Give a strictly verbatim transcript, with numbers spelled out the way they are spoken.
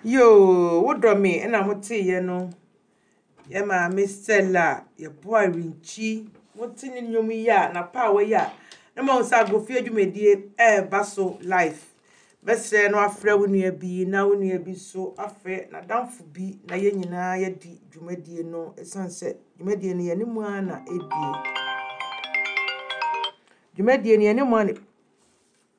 Yo, what do me? And I'm what you know. Yeah, ma, Miss Stella, your boy Rinchi. What in your me ya na power ya. No more sa go fear you me dear eh basso life. Best say no afre wo nua bi na wo nua bi so afre na damfo bi na ye nyina ye di dwumadie no esan se dwumadie ne ye ne mu ana edie. Dwumadie ne ye ne mu ana